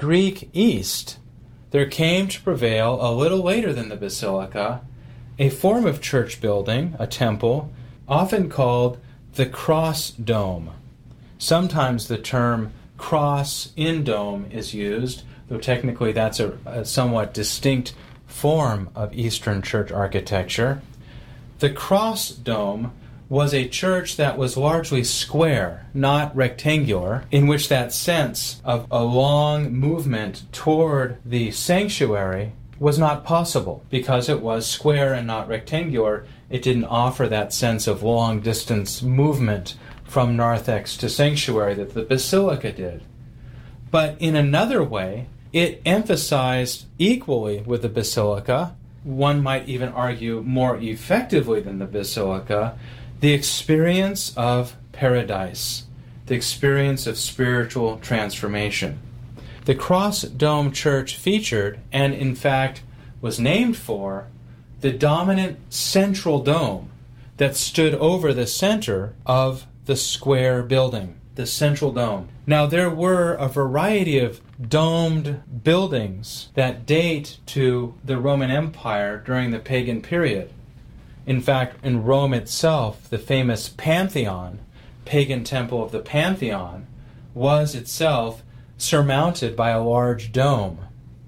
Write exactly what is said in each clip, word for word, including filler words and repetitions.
Greek East, there came to prevail a little later than the basilica a form of church building, a temple, often called the cross dome. Sometimes the term cross in dome is used, though technically that's a, a somewhat distinct form of Eastern church architecture. The cross dome was a church that was largely square, not rectangular, in which that sense of a long movement toward the sanctuary was not possible. Because it was square and not rectangular, it didn't offer that sense of long distance movement from narthex to sanctuary that the basilica did. But in another way, it emphasized equally with the basilica, one might even argue more effectively than the basilica, the experience of paradise, the experience of spiritual transformation. The Cross Dome Church featured, and in fact was named for, the dominant central dome that stood over the center of the square building, the central dome. Now, there were a variety of domed buildings that date to the Roman Empire during the pagan period. In fact, in Rome itself, the famous Pantheon, pagan temple of the Pantheon, was itself surmounted by a large dome.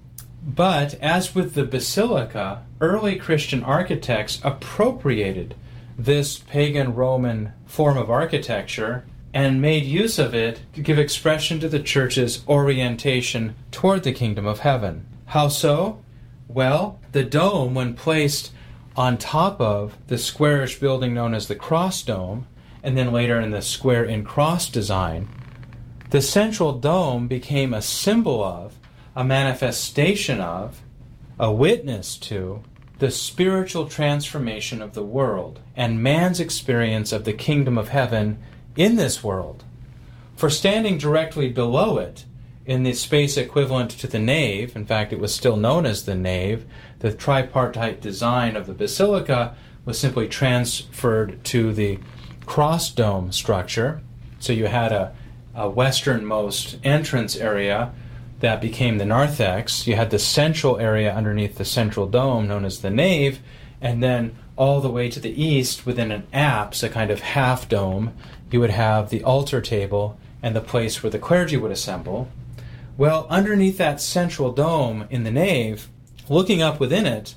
But, as with the basilica, early Christian architects appropriated this pagan Roman form of architecture and made use of it to give expression to the church's orientation toward the kingdom of heaven. How so? Well, the dome, when placed on top of the squarish building known as the cross dome, and then later in the square in cross design, the central dome became a symbol of, a manifestation of, a witness to the spiritual transformation of the world and man's experience of the kingdom of heaven in this world. For standing directly below it, in the space equivalent to the nave, in fact it was still known as the nave, the tripartite design of the basilica was simply transferred to the cross dome structure. So you had a, a westernmost entrance area that became the narthex. You had the central area underneath the central dome known as the nave, and then all the way to the east within an apse, a kind of half dome, you would have the altar table and the place where the clergy would assemble. Well, underneath that central dome in the nave, looking up within it,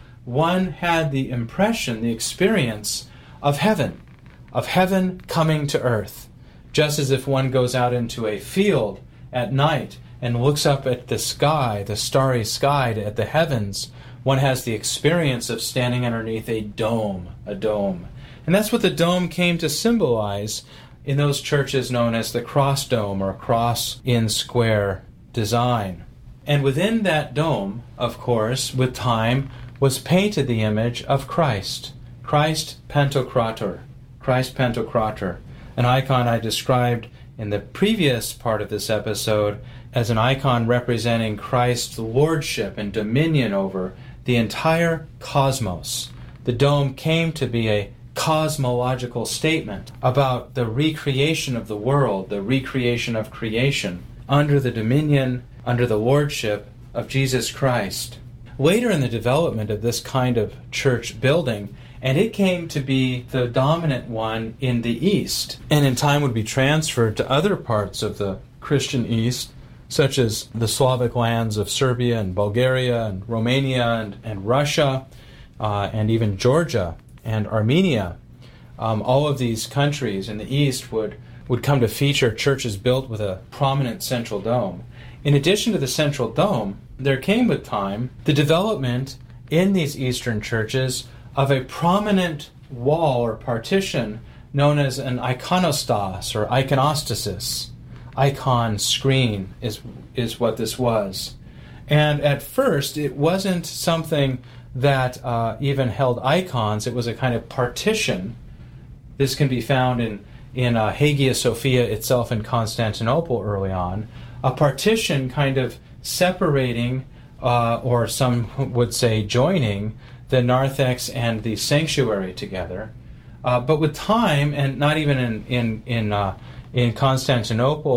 one had the impression, the experience of heaven, of heaven coming to earth, just as if one goes out into a field at night and looks up at the sky, the starry sky, at the heavens. One has the experience of standing underneath a dome, a dome. And that's what the dome came to symbolize in those churches known as the cross dome or cross in square design. And within that dome, of course, with time, was painted the image of Christ, Christ Pantocrator, Christ Pantocrator, an icon I described in the previous part of this episode as an icon representing Christ's lordship and dominion over the entire cosmos. The dome came to be a cosmological statement about the recreation of the world, the recreation of creation, under the dominion, under the lordship of Jesus Christ. Later in the development of this kind of church building, and it came to be the dominant one in the East, and in time would be transferred to other parts of the Christian East, such as the Slavic lands of Serbia and Bulgaria and Romania and, and Russia, uh, and even Georgia and Armenia. Um, all of these countries in the East would, would come to feature churches built with a prominent central dome. In addition to the central dome, there came with time the development in these Eastern churches of a prominent wall or partition known as an iconostas or iconostasis. Icon screen is is what this was. And at first, it wasn't something that uh, even held icons. It was a kind of partition. This can be found in, in uh, Hagia Sophia itself in Constantinople early on. A partition kind of separating, uh, or some would say joining, the narthex and the sanctuary together. Uh, but with time, and not even in in in, uh, in Constantinople,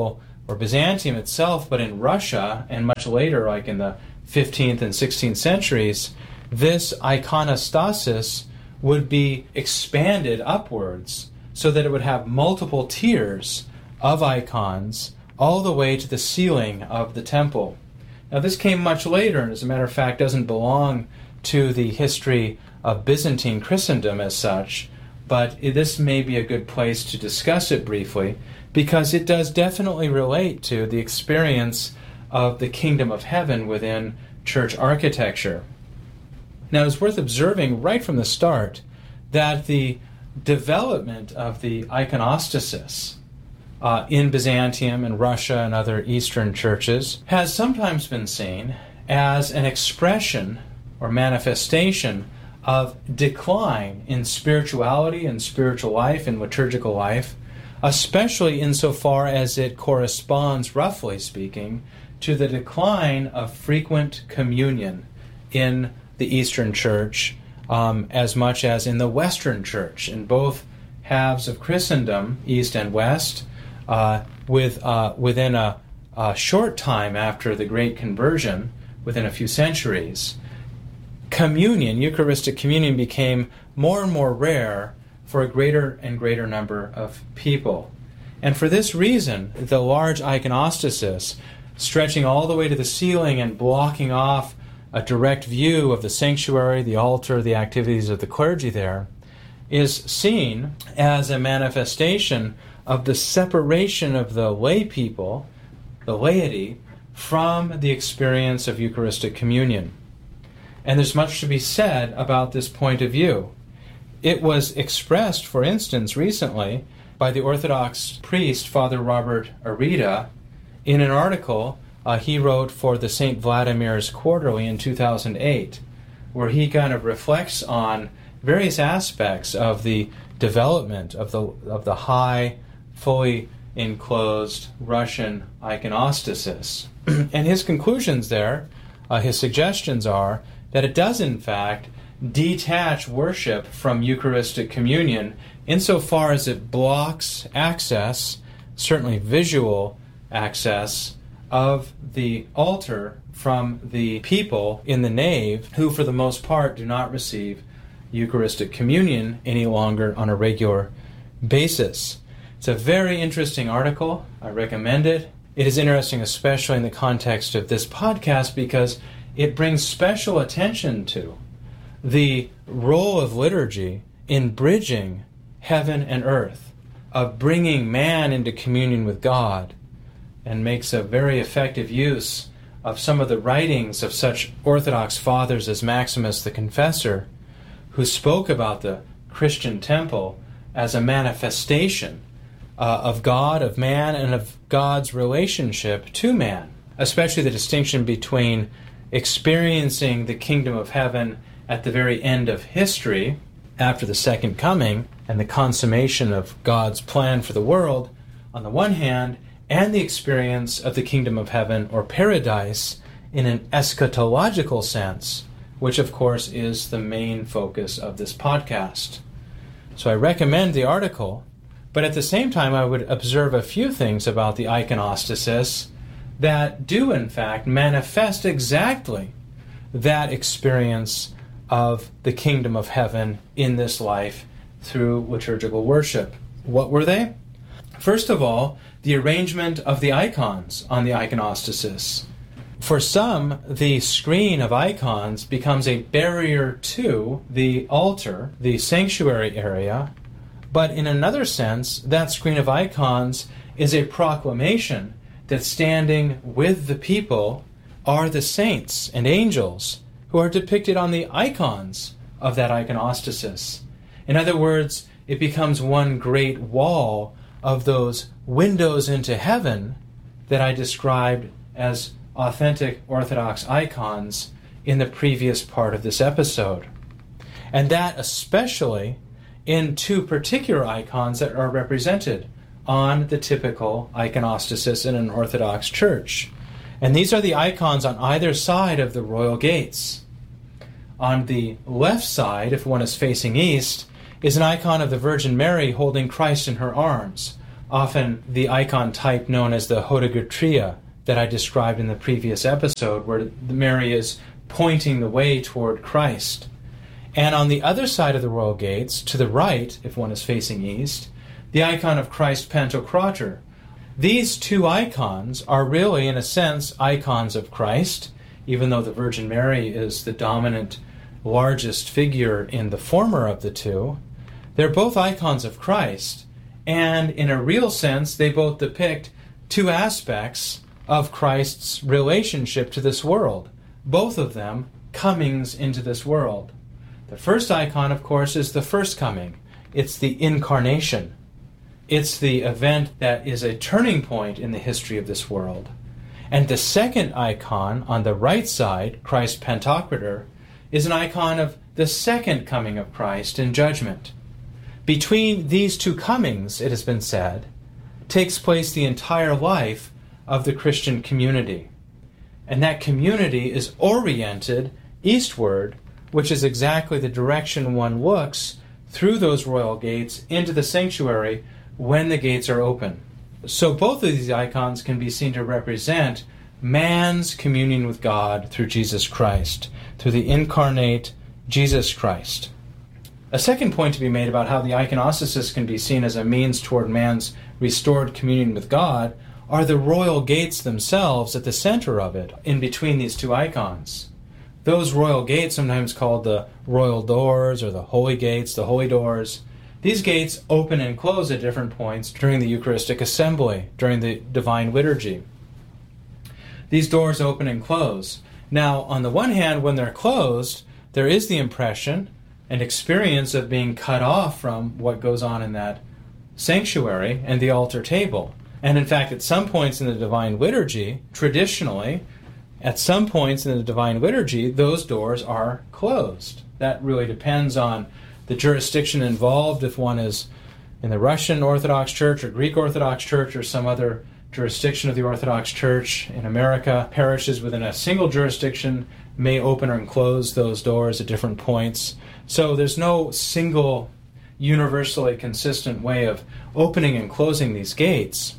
or Byzantium itself, but in Russia, and much later, like in the fifteenth and sixteenth centuries, this iconostasis would be expanded upwards so that it would have multiple tiers of icons all the way to the ceiling of the temple. Now this came much later, and as a matter of fact doesn't belong to the history of Byzantine Christendom as such, but this may be a good place to discuss it briefly, because it does definitely relate to the experience of the kingdom of heaven within church architecture. Now it's worth observing right from the start that the development of the iconostasis uh, in Byzantium and Russia and other Eastern churches has sometimes been seen as an expression or manifestation of decline in spirituality and spiritual life and liturgical life, especially insofar as it corresponds, roughly speaking, to the decline of frequent communion in the Eastern Church, um, as much as in the Western Church, in both halves of Christendom, East and West, uh, with uh, within a, a short time after the Great Conversion, within a few centuries, communion, Eucharistic communion, became more and more rare for a greater and greater number of people. And for this reason, the large iconostasis, stretching all the way to the ceiling and blocking off a direct view of the sanctuary, the altar, the activities of the clergy there, is seen as a manifestation of the separation of the lay people, the laity, from the experience of Eucharistic communion. And there's much to be said about this point of view. It was expressed, for instance, recently by the Orthodox priest, Father Robert Arita, in an article uh, he wrote for the Saint Vladimir's Quarterly in two thousand eight, where he kind of reflects on various aspects of the development of the of the high, fully enclosed Russian iconostasis. And his conclusions there, uh, his suggestions are that it does in fact detach worship from Eucharistic communion insofar as it blocks access, certainly visual access, of the altar from the people in the nave, who for the most part do not receive Eucharistic communion any longer on a regular basis. It's a very interesting article. I recommend it. It is interesting especially in the context of this podcast because it brings special attention to the role of liturgy in bridging heaven and earth, of bringing man into communion with God, and makes a very effective use of some of the writings of such Orthodox fathers as Maximus the Confessor, who spoke about the Christian temple as a manifestation uh, of God, of man, and of God's relationship to man, especially the distinction between experiencing the kingdom of heaven at the very end of history, after the second coming and the consummation of God's plan for the world, on the one hand, and the experience of the kingdom of heaven, or paradise, in an eschatological sense, which of course is the main focus of this podcast. So I recommend the article, but at the same time I would observe a few things about the iconostasis that do in fact manifest exactly that experience of the kingdom of heaven in this life through liturgical worship. What were they? First of all, the arrangement of the icons on the iconostasis. For some, the screen of icons becomes a barrier to the altar, the sanctuary area, but in another sense, that screen of icons is a proclamation that standing with the people are the saints and angels who are depicted on the icons of that iconostasis. In other words, it becomes one great wall of those windows into heaven that I described as authentic Orthodox icons in the previous part of this episode. And that especially in two particular icons that are represented on the typical iconostasis in an Orthodox church. And these are the icons on either side of the royal gates. On the left side, if one is facing east, is an icon of the Virgin Mary holding Christ in her arms, often the icon type known as the Hodegetria that I described in the previous episode, where Mary is pointing the way toward Christ. And on the other side of the royal gates, to the right, if one is facing east, the icon of Christ Pantocrator. These two icons are really, in a sense, icons of Christ, even though the Virgin Mary is the dominant, largest figure in the former of the two. They're both icons of Christ, and in a real sense, they both depict two aspects of Christ's relationship to this world, both of them comings into this world. The first icon, of course, is the first coming. It's the incarnation. It's the event that is a turning point in the history of this world. And the second icon, on the right side, Christ Pantocrator, is an icon of the second coming of Christ in judgment. Between these two comings, it has been said, takes place the entire life of the Christian community. And that community is oriented eastward, which is exactly the direction one looks through those royal gates into the sanctuary when the gates are open. So both of these icons can be seen to represent man's communion with God through Jesus Christ, through the incarnate Jesus Christ. A second point to be made about how the iconostasis can be seen as a means toward man's restored communion with God are the royal gates themselves at the center of it, in between these two icons. Those royal gates, sometimes called the royal doors or the holy gates, the holy doors, these gates open and close at different points during the Eucharistic assembly, during the divine liturgy. These doors open and close. Now, on the one hand, when they're closed, there is the impression and experience of being cut off from what goes on in that sanctuary and the altar table. And in fact, at some points in the divine liturgy, traditionally, at some points in the divine liturgy, those doors are closed. That really depends on the jurisdiction involved, if one is in the Russian Orthodox Church or Greek Orthodox Church or some other jurisdiction of the Orthodox Church in America. Parishes within a single jurisdiction may open and close those doors at different points. So there's no single universally consistent way of opening and closing these gates.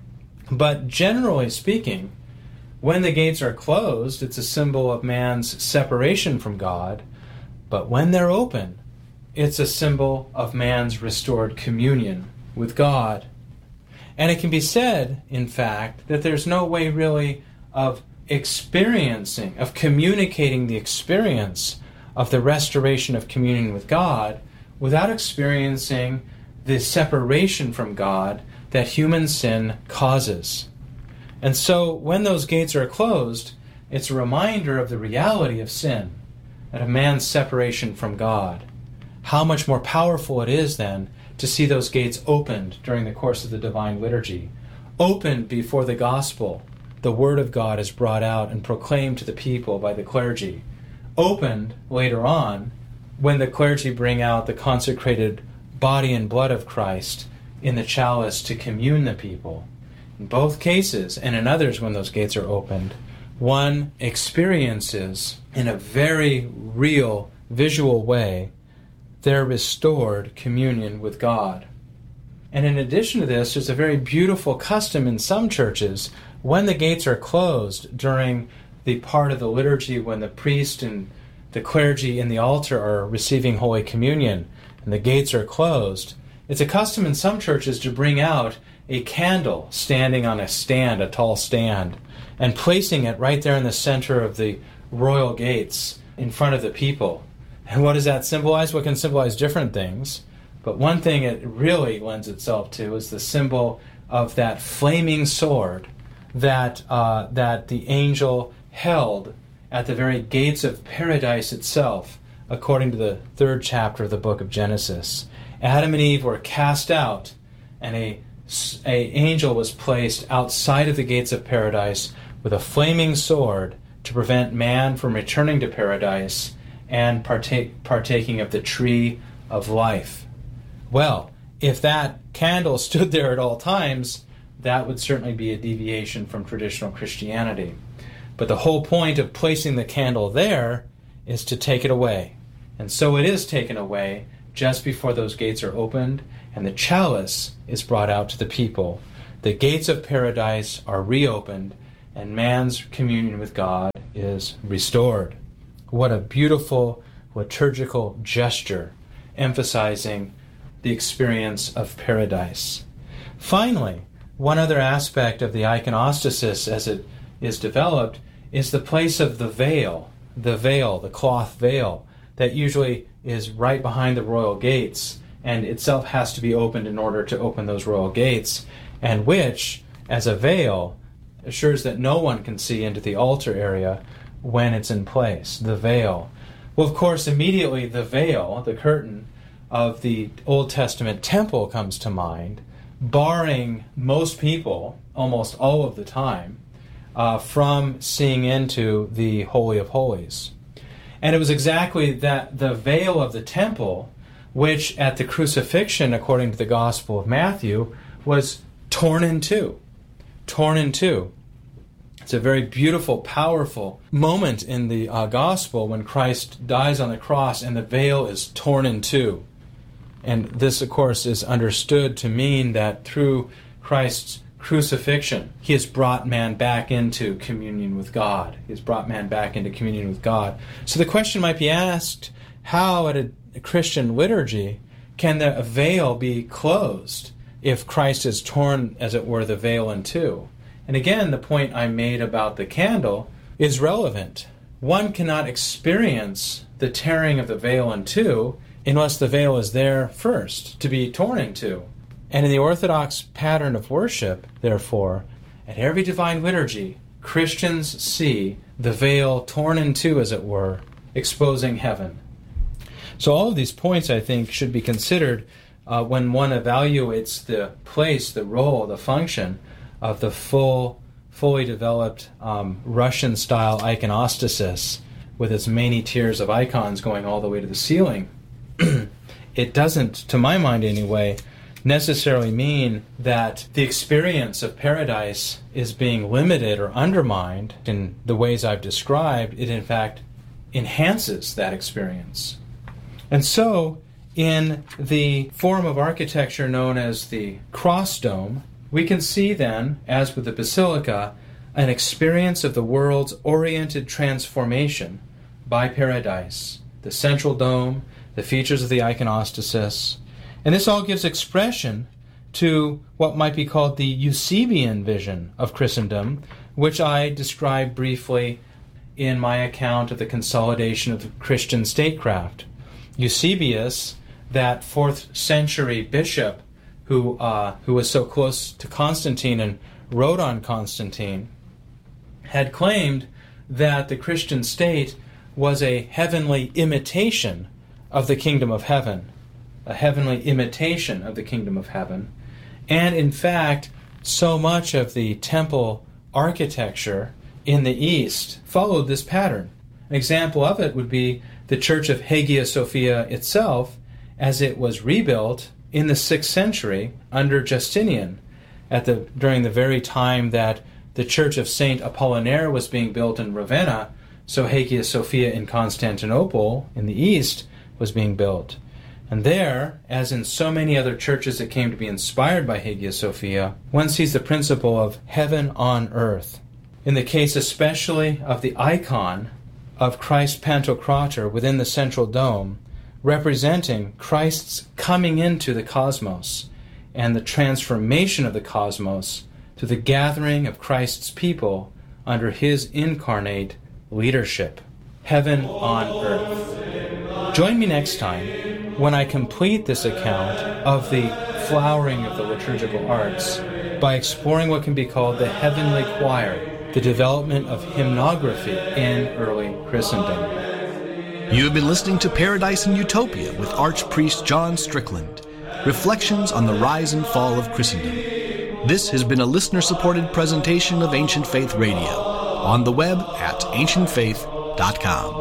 But generally speaking, when the gates are closed, it's a symbol of man's separation from God. But when they're open, it's a symbol of man's restored communion with God. And it can be said, in fact, that there's no way really of experiencing, of communicating the experience of the restoration of communion with God without experiencing the separation from God that human sin causes. And so when those gates are closed, it's a reminder of the reality of sin and of man's separation from God. How much more powerful it is then to see those gates opened during the course of the divine liturgy, opened before the gospel, the word of God is brought out and proclaimed to the people by the clergy, opened later on when the clergy bring out the consecrated body and blood of Christ in the chalice to commune the people. In both cases, and in others when those gates are opened, one experiences in a very real, visual way their restored communion with God. And in addition to this, there's a very beautiful custom in some churches when the gates are closed during the part of the liturgy when the priest and the clergy in the altar are receiving Holy Communion and the gates are closed. It's a custom in some churches to bring out a candle standing on a stand, a tall stand, and placing it right there in the center of the royal gates in front of the people. And what does that symbolize? Well, it can symbolize different things. But one thing it really lends itself to is the symbol of that flaming sword that uh, that the angel held at the very gates of paradise itself, according to the third chapter of the book of Genesis. Adam and Eve were cast out, and a, a angel was placed outside of the gates of paradise with a flaming sword to prevent man from returning to paradise and partake, partaking of the tree of life. Well, if that candle stood there at all times, that would certainly be a deviation from traditional Christianity. But the whole point of placing the candle there is to take it away. And so it is taken away just before those gates are opened, and the chalice is brought out to the people. The gates of paradise are reopened, and man's communion with God is restored. What a beautiful liturgical gesture, emphasizing the experience of paradise. Finally, one other aspect of the iconostasis as it is developed is the place of the veil, the veil, the cloth veil, that usually is right behind the royal gates, and itself has to be opened in order to open those royal gates, and which, as a veil, assures that no one can see into the altar area when it's in place, the veil. Well, of course, immediately the veil, the curtain of the Old Testament temple comes to mind, barring most people, almost all of the time, uh, from seeing into the Holy of Holies. And it was exactly that the veil of the temple, which at the crucifixion, according to the Gospel of Matthew, was torn in two. Torn in two. It's a very beautiful, powerful moment in the uh, Gospel when Christ dies on the cross and the veil is torn in two. And this, of course, is understood to mean that through Christ's crucifixion, he has brought man back into communion with God. He has brought man back into communion with God. So the question might be asked, how at a, a Christian liturgy can the veil be closed if Christ has torn, as it were, the veil in two? And again, the point I made about the candle is relevant. One cannot experience the tearing of the veil in two unless the veil is there first to be torn in two. And in the Orthodox pattern of worship, therefore, at every divine liturgy, Christians see the veil torn in two, as it were, exposing heaven. So all of these points, I think, should be considered uh, when one evaluates the place, the role, the function of the full, fully developed um, Russian-style iconostasis with its many tiers of icons going all the way to the ceiling. It doesn't, to my mind anyway, necessarily mean that the experience of paradise is being limited or undermined in the ways I've described. It, in fact, enhances that experience. And so, in the form of architecture known as the cross dome, we can see then, as with the basilica, an experience of the world's oriented transformation by paradise, the central dome, the features of the iconostasis. And this all gives expression to what might be called the Eusebian vision of Christendom, which I described briefly in my account of the consolidation of Christian statecraft. Eusebius, that fourth century bishop who uh, who was so close to Constantine and wrote on Constantine, had claimed that the Christian state was a heavenly imitation of the kingdom of heaven, a heavenly imitation of the kingdom of heaven. And in fact, so much of the temple architecture in the East followed this pattern. An example of it would be the Church of Hagia Sophia itself, as it was rebuilt in the sixth century under Justinian, at the during the very time that the Church of Saint Apollinaire was being built in Ravenna, so Hagia Sophia in Constantinople in the East was being built. And there, as in so many other churches that came to be inspired by Hagia Sophia, one sees the principle of heaven on earth. In the case especially of the icon of Christ Pantocrator within the central dome, representing Christ's coming into the cosmos and the transformation of the cosmos through the gathering of Christ's people under his incarnate leadership. Heaven on earth. Join me next time when I complete this account of the flowering of the liturgical arts by exploring what can be called the heavenly choir, the development of hymnography in early Christendom. You have been listening to Paradise and Utopia with Archpriest John Strickland, Reflections on the Rise and Fall of Christendom. This has been a listener-supported presentation of Ancient Faith Radio, on the web at ancient faith dot com.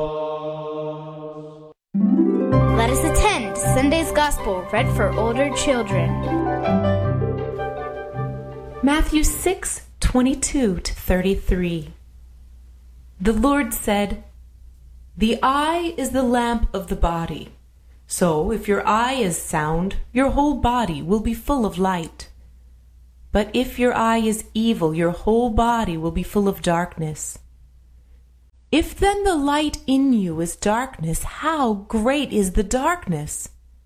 Let us attend Sunday's Gospel read for older children. Matthew six, twenty-two to thirty-three. The Lord said, "The eye is the lamp of the body. So if your eye is sound, your whole body will be full of light. But if your eye is evil, your whole body will be full of darkness. If then the light in you is darkness, how great is the darkness?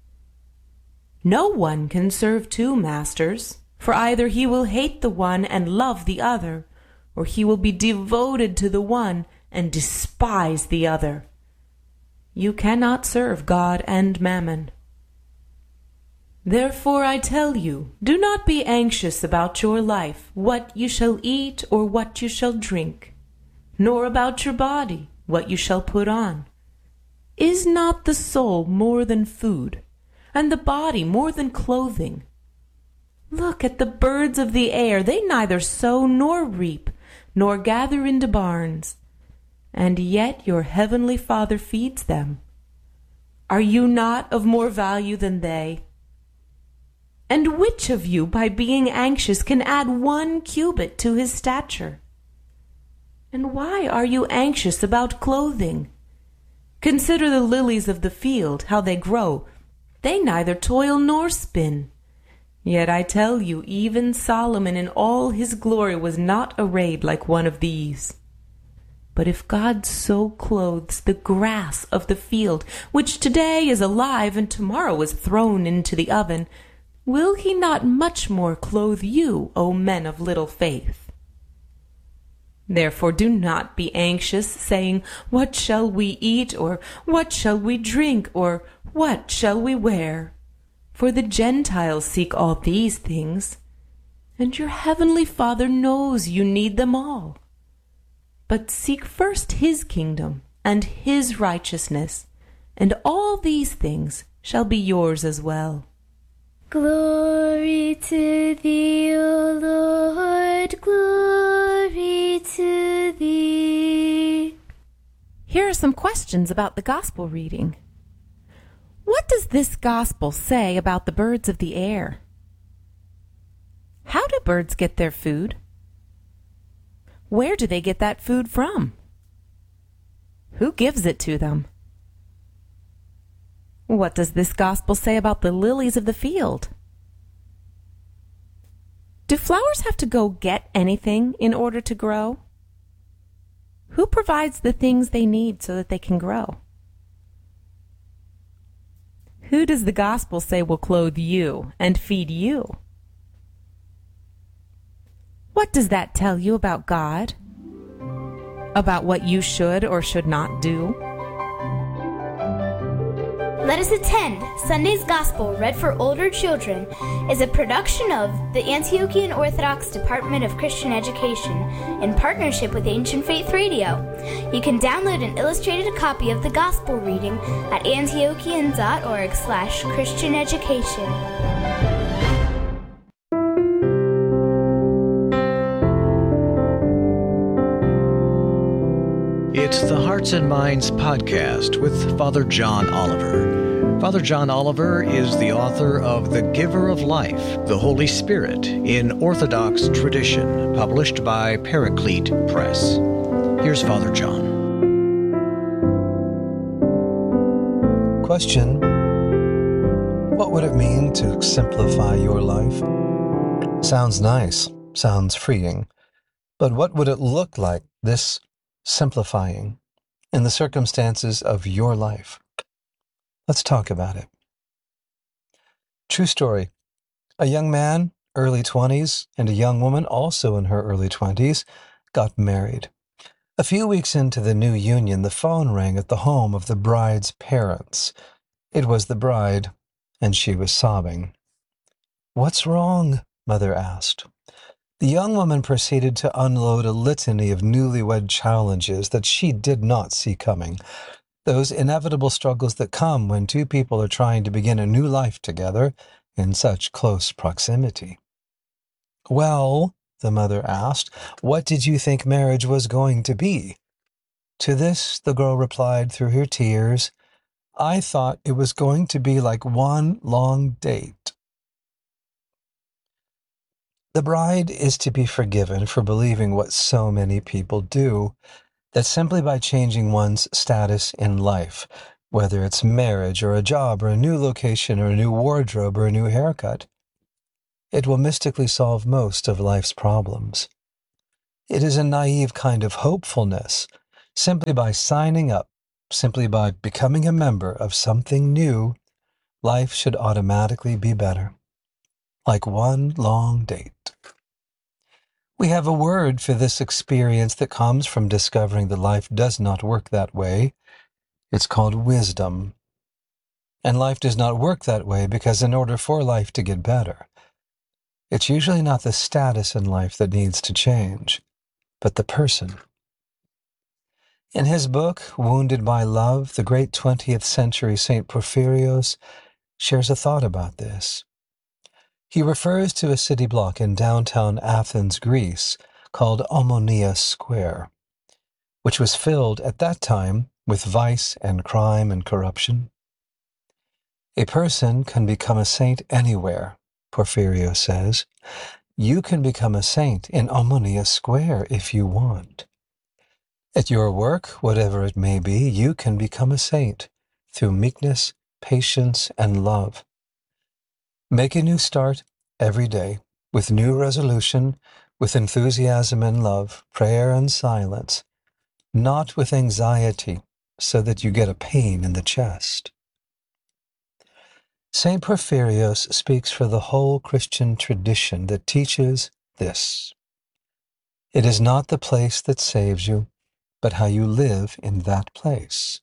No one can serve two masters, for either he will hate the one and love the other, or he will be devoted to the one and despise the other. You cannot serve God and Mammon. Therefore I tell you, do not be anxious about your life, what you shall eat or what you shall drink, nor about your body, what you shall put on. Is not the soul more than food, and the body more than clothing? Look at the birds of the air, they neither sow nor reap, nor gather into barns, and yet your heavenly Father feeds them. Are you not of more value than they? And which of you, by being anxious, can add one cubit to his stature? And why are you anxious about clothing? Consider the lilies of the field, how they grow. They neither toil nor spin. Yet I tell you, even Solomon in all his glory was not arrayed like one of these. But if God so clothes the grass of the field, which today is alive and tomorrow is thrown into the oven, will he not much more clothe you, O men of little faith? Therefore do not be anxious, saying, what shall we eat, or what shall we drink, or what shall we wear? For the Gentiles seek all these things, and your heavenly Father knows you need them all. But seek first his kingdom and his righteousness, and all these things shall be yours as well. Glory to thee, O Lord, glory to thee. Here are some questions about the gospel reading. What does this gospel say about the birds of the air? How do birds get their food? Where do they get that food from? Who gives it to them? What does this gospel say about the lilies of the field? Do flowers have to go get anything in order to grow? Who provides the things they need so that they can grow? Who does the gospel say will clothe you and feed you? What does that tell you about God? About what you should or should not do? Let Us Attend Sunday's Gospel Read for Older Children is a production of the Antiochian Orthodox Department of Christian Education in partnership with Ancient Faith Radio. You can download an illustrated copy of the Gospel reading at antiochian.org slash Christian Education. It's the Hearts and Minds podcast with Father John Oliver. Father John Oliver is the author of The Giver of Life, the Holy Spirit in Orthodox Tradition, published by Paraclete Press. Here's Father John. Question: what would it mean to simplify your life? Sounds nice, sounds freeing, but what would it look like, this simplifying, in the circumstances of your life? Let's talk about it. True story. A young man, early twenties, and a young woman, also in her early twenties, got married. A few weeks into the new union, the phone rang at the home of the bride's parents. It was the bride, and she was sobbing. "What's wrong?" Mother asked. The young woman proceeded to unload a litany of newlywed challenges that she did not see coming. Those inevitable struggles that come when two people are trying to begin a new life together in such close proximity. "Well," the mother asked, "what did you think marriage was going to be?" To this, the girl replied through her tears, "I thought it was going to be like one long date." The bride is to be forgiven for believing what so many people do, that simply by changing one's status in life, whether it's marriage or a job or a new location or a new wardrobe or a new haircut. It will mystically solve most of life's problems. It is a naive kind of hopefulness. Simply by signing up, simply by becoming a member of something new, life should automatically be better. Like one long date. We have a word for this experience that comes from discovering that life does not work that way. It's called wisdom. And life does not work that way because in order for life to get better, it's usually not the status in life that needs to change, but the person. In his book, Wounded by Love, the great twentieth century Saint Porphyrios shares a thought about this. He refers to a city block in downtown Athens, Greece, called Omonia Square, which was filled at that time with vice and crime and corruption. A person can become a saint anywhere, Porphyrios says. You can become a saint in Omonia Square if you want. At your work, whatever it may be, you can become a saint through meekness, patience, and love. Make a new start every day with new resolution, with enthusiasm and love, prayer and silence, not with anxiety so that you get a pain in the chest. Saint Porphyrios speaks for the whole Christian tradition that teaches this. It is not the place that saves you, but how you live in that place.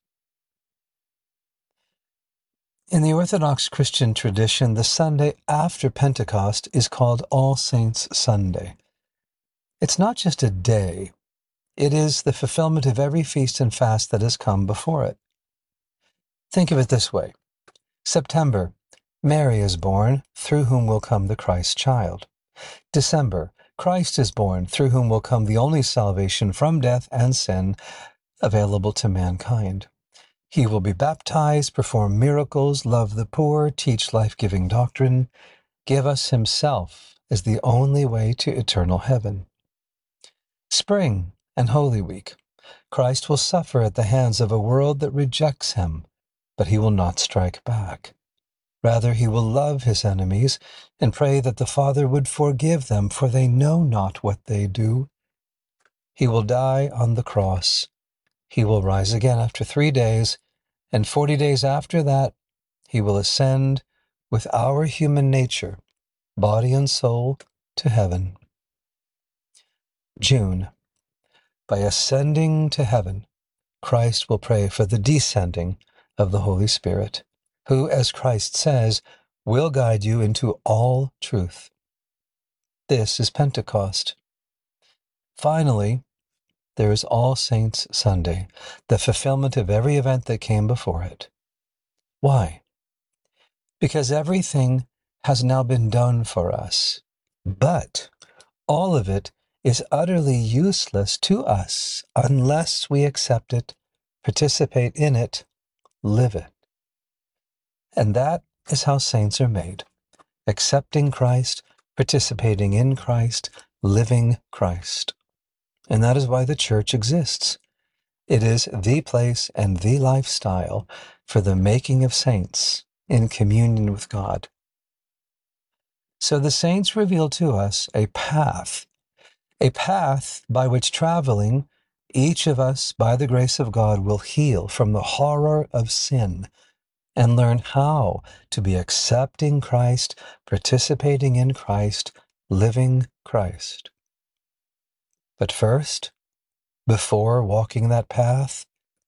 In the Orthodox Christian tradition, the Sunday after Pentecost is called All Saints' Sunday. It's not just a day. It is the fulfillment of every feast and fast that has come before it. Think of it this way. September, Mary is born, through whom will come the Christ child. December, Christ is born, through whom will come the only salvation from death and sin available to mankind. He will be baptized, perform miracles, love the poor, teach life-giving doctrine, give us himself as the only way to eternal heaven. Spring and Holy Week, Christ will suffer at the hands of a world that rejects him, but he will not strike back. Rather, he will love his enemies and pray that the Father would forgive them, for they know not what they do. He will die on the cross. He will rise again after three days, and forty days after that, he will ascend with our human nature, body and soul, to heaven. June. By ascending to heaven, Christ will pray for the descending of the Holy Spirit, who, as Christ says, will guide you into all truth. This is Pentecost. Finally, there is All Saints' Sunday, the fulfillment of every event that came before it. Why? Because everything has now been done for us, but all of it is utterly useless to us unless we accept it, participate in it, live it. And that is how saints are made, accepting Christ, participating in Christ, living Christ. And that is why the church exists. It is the place and the lifestyle for the making of saints in communion with God. So the saints reveal to us a path, a path by which traveling, each of us, by the grace of God, will heal from the horror of sin and learn how to be accepting Christ, participating in Christ, living Christ. But first, before walking that path,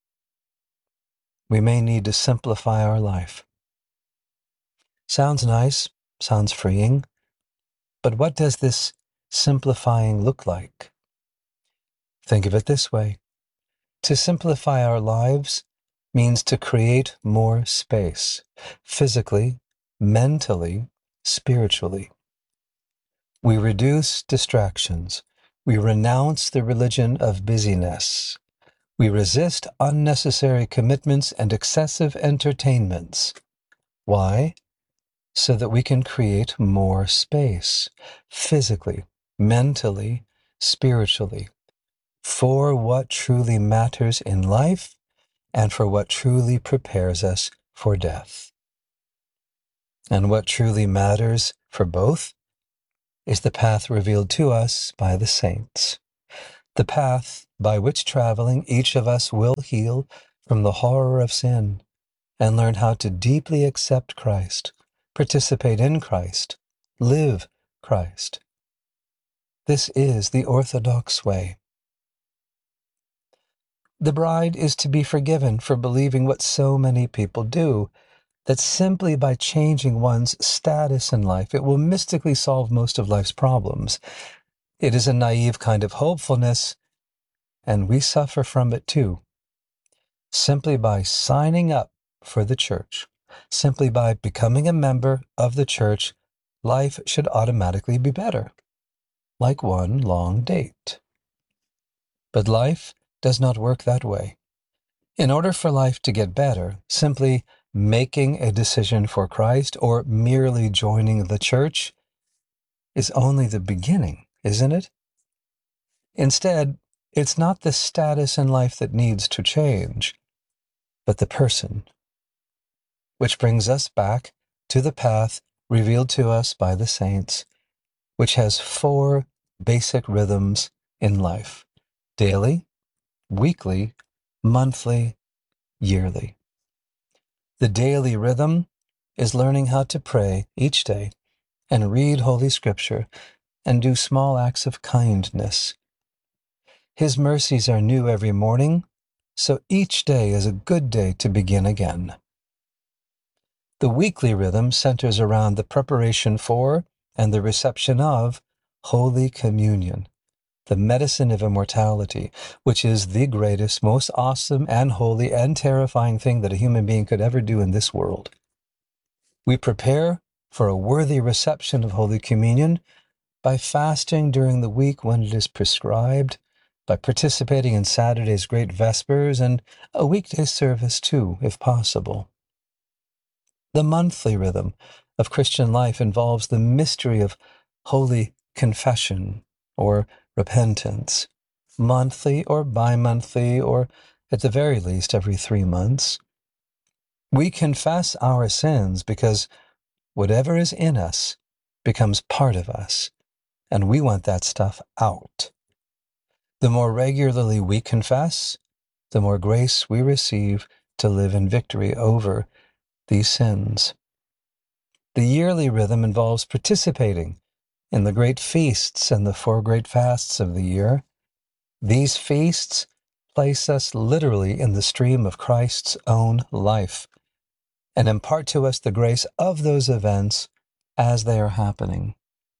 we may need to simplify our life. Sounds nice, sounds freeing, but what does this simplifying look like? Think of it this way. To simplify our lives means to create more space, physically, mentally, spiritually. We reduce distractions. We renounce the religion of busyness. We resist unnecessary commitments and excessive entertainments. Why? So that we can create more space, physically, mentally, spiritually, for what truly matters in life and for what truly prepares us for death. And what truly matters for both is the path revealed to us by the saints, the path by which traveling each of us will heal from the horror of sin and learn how to deeply accept Christ, participate in Christ, live Christ. This is the Orthodox way. The bride is to be forgiven for believing what so many people do, that simply by changing one's status in life, it will mystically solve most of life's problems. It is a naive kind of hopefulness, and we suffer from it too. Simply by signing up for the church, simply by becoming a member of the church, life should automatically be better, like one long date. But life does not work that way. In order for life to get better, simply making a decision for Christ or merely joining the church is only the beginning, isn't it? Instead, it's not the status in life that needs to change, but the person. Which brings us back to the path revealed to us by the saints, which has four basic rhythms in life: daily, weekly, monthly, yearly. The daily rhythm is learning how to pray each day and read Holy Scripture and do small acts of kindness. His mercies are new every morning, so each day is a good day to begin again. The weekly rhythm centers around the preparation for and the reception of Holy Communion, the medicine of immortality, which is the greatest, most awesome and holy and terrifying thing that a human being could ever do in this world. We prepare for a worthy reception of Holy Communion by fasting during the week when it is prescribed, by participating in Saturday's great Vespers and a weekday service too, if possible. The monthly rhythm of Christian life involves the mystery of Holy Confession or repentance, monthly or bi-monthly, or at the very least every three months. We confess our sins because whatever is in us becomes part of us, and we want that stuff out. The more regularly we confess, the more grace we receive to live in victory over these sins. The yearly rhythm involves participating in the great feasts and the four great fasts of the year. These feasts place us literally in the stream of Christ's own life and impart to us the grace of those events as they are happening.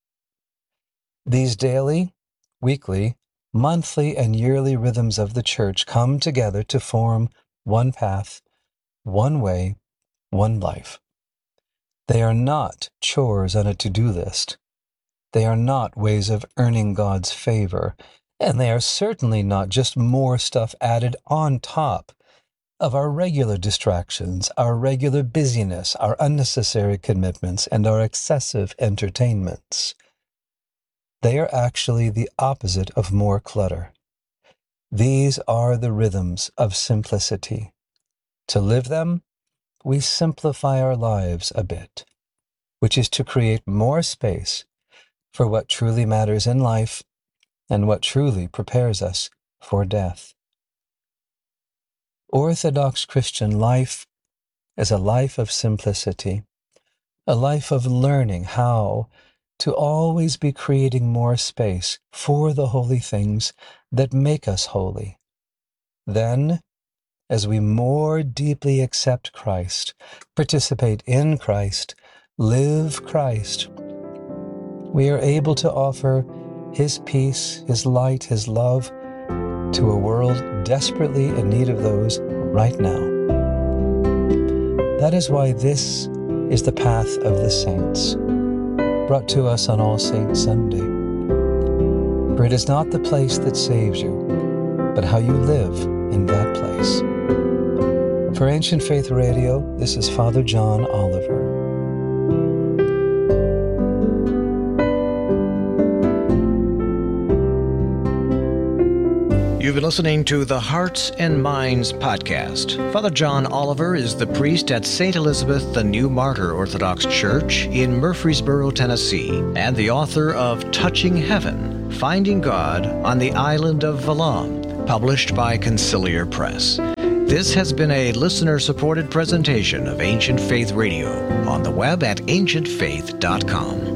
These daily, weekly, monthly, and yearly rhythms of the church come together to form one path, one way, one life. They are not chores on a to-do list. They are not ways of earning God's favor, and they are certainly not just more stuff added on top of our regular distractions, our regular busyness, our unnecessary commitments, and our excessive entertainments. They are actually the opposite of more clutter. These are the rhythms of simplicity. To live them, we simplify our lives a bit, which is to create more space for what truly matters in life and what truly prepares us for death. Orthodox Christian life is a life of simplicity, a life of learning how to always be creating more space for the holy things that make us holy. Then, as we more deeply accept Christ, participate in Christ, live Christ, we are able to offer His peace, His light, His love to a world desperately in need of those right now. That is why this is the path of the saints, brought to us on All Saints Sunday. For it is not the place that saves you, but how you live in that place. For Ancient Faith Radio, this is Father John Oliver. You've been listening to the Hearts and Minds podcast. Father John Oliver is the priest at Saint Elizabeth the New Martyr Orthodox Church in Murfreesboro, Tennessee, and the author of Touching Heaven, Finding God on the Island of Valum, published by Conciliar Press. This has been a listener-supported presentation of Ancient Faith Radio on the web at ancient faith dot com.